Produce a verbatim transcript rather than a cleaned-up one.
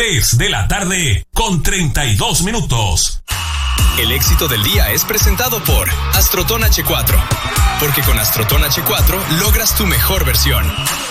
tres de la tarde con treinta y dos minutos. El éxito del día es presentado por Astroton H cuatro. Porque con Astroton H cuatro logras tu mejor versión.